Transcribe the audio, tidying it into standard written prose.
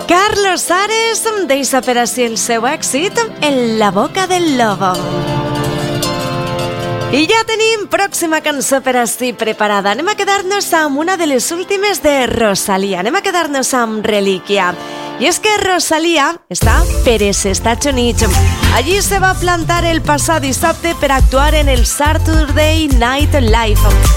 Carlos Ares deixa per així el seu èxit En la boca del lobo. I ja tenim pròxima cançó per així preparada. Anem a quedar-nos amb una de les últimes de Rosalía. Anem a quedar-nos amb Relíquia. I és que Rosalía està per els Estats Units. Allí se va plantar el passat dissabte per actuar en el Saturday Night Live.